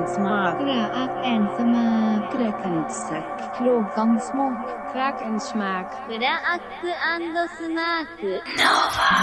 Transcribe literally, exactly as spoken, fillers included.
smak. กระอักแอนสมาร์ Kräkensäck. Krogangsmak. Kräkensmak. クラアックスマーク Nova.